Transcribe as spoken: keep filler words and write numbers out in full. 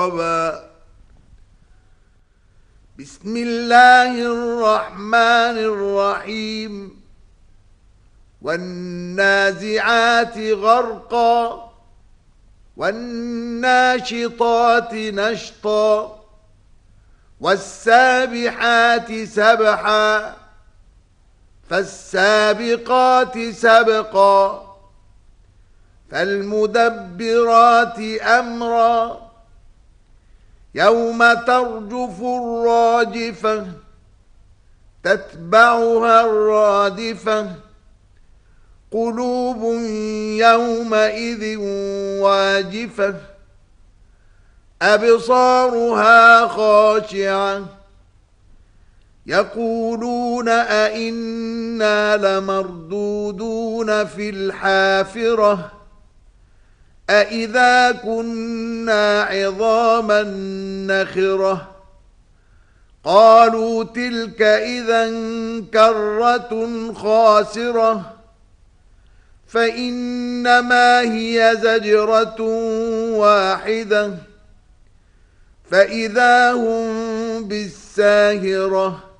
بسم الله الرحمن الرحيم والنازعات غرقا والناشطات نشطا والسابحات سبحا فالسابقات سبقا فالمدبرات أمرا يوم ترجف الراجفة تتبعها الرادفة قلوب يومئذ واجفة أبصارها خاشعة يقولون أئنا لمردودون في الحافرة أئذا كنا عظاما نخرة قالوا تلك إذا كرة خاسرة فإنما هي زجرة واحدة فإذا هم بالساهرة